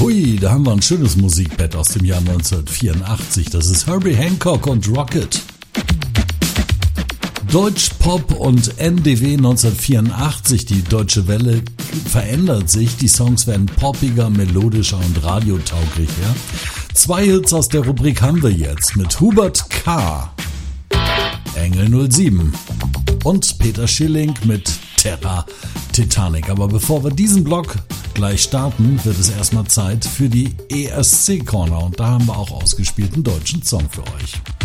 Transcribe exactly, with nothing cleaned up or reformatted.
Hui, da haben wir ein schönes Musikbett aus dem Jahr neunzehnhundertvierundachtzig. Das ist Herbie Hancock und Rocket. Deutschpop und N D W neunzehnhundertvierundachtzig. Die Deutsche Welle verändert sich. Die Songs werden poppiger, melodischer und radiotauglicher. Zwei Hits aus der Rubrik haben wir jetzt mit Hubert K., Engel null sieben und Peter Schilling mit Terra Titanic. Aber bevor wir diesen Block gleich starten, wird es erstmal Zeit für die E S C Corner und da haben wir auch ausgespielten deutschen Song für euch.